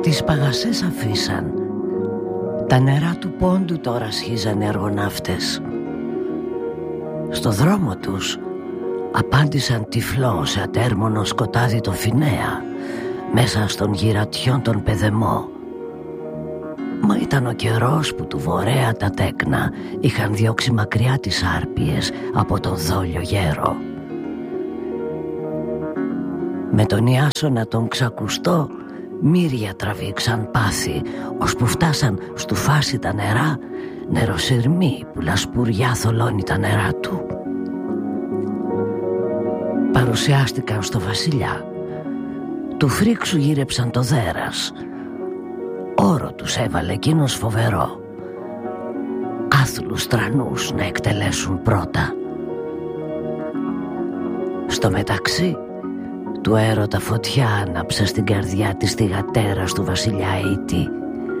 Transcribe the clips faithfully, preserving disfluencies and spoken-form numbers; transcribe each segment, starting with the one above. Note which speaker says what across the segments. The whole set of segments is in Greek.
Speaker 1: Τις παγασές αφήσαν. Τα νερά του πόντου τώρα σχίζανε αργοναύτες. Στο δρόμο τους απάντησαν τυφλό σε ατέρμονο σκοτάδι το Φινέα, μέσα στον γυρατιόν τον Πεδεμό. Μα ήταν ο καιρός που του βορέα τα τέκνα είχαν διώξει μακριά τις άρπιες από τον δόλιο γέρο. Με τον Ιάσονα τον ξακουστό μύρια τραβήξαν πάθη, ώσπου φτάσαν στου φάση τα νερά, νεροσυρμή που λασπουριά θολώνει τα νερά του. Παρουσιάστηκαν στο βασιλιά. Του φρίξου γύρεψαν το δέρας. Όρο τους έβαλε εκείνος φοβερό, άθλους τρανούς να εκτελέσουν πρώτα. Στο μεταξύ του έρωτα φωτιά άναψε στην καρδιά της θυγατέρας του βασιλιά Αίτη.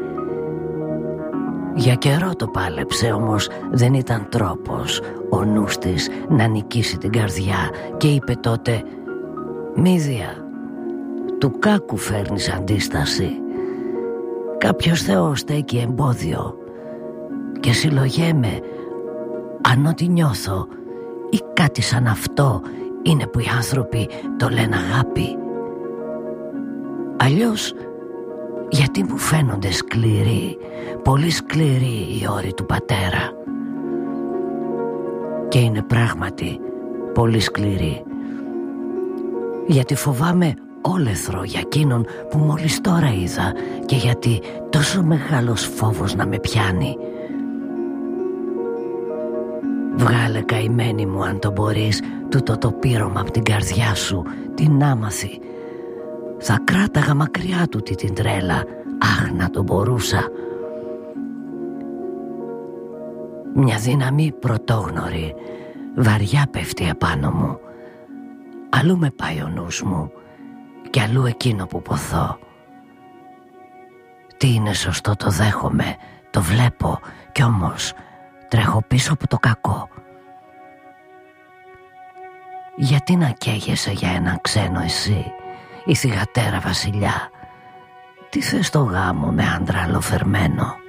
Speaker 1: Για καιρό το πάλεψε, όμως δεν ήταν τρόπος ο νους της να νικήσει την καρδιά και είπε τότε: «Μύδια, του κάκου φέρνεις αντίσταση. Κάποιος θεός στέκει εμπόδιο και συλλογέμαι αν ό,τι νιώθω ή κάτι σαν αυτό είναι που οι άνθρωποι το λένε αγάπη. Αλλιώς γιατί μου φαίνονται σκληροί, πολύ σκληροί οι όροι του πατέρα». Και είναι πράγματι πολύ σκληροί, γιατί φοβάμαι όλεθρο για εκείνον που μόλις τώρα είδα και γιατί τόσο μεγάλος φόβος να με πιάνει. Βγάλε, καημένη μου, αν το μπορείς, τούτο το πείρωμα απ' την καρδιά σου, την άμαθη. Θα κράταγα μακριά του τι την τρέλα, αχ να το μπορούσα. Μια δύναμη πρωτόγνωρη βαριά πέφτει επάνω μου. Αλλού με πάει ο νους μου και αλλού εκείνο που ποθώ. Τι είναι σωστό το δέχομαι, το βλέπω, κι όμως τρέχω πίσω από το κακό. Γιατί να καίγεσαι για έναν ξένο εσύ, η θυγατέρα βασιλιά? Τι θες το γάμο με άντρα αλλοφερμένο?